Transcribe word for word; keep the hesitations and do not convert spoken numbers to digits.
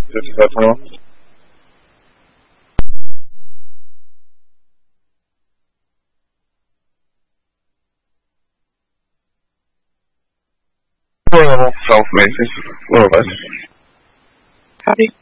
fifty-five twenty-one. Four level. South Mason. Lower west. Copy.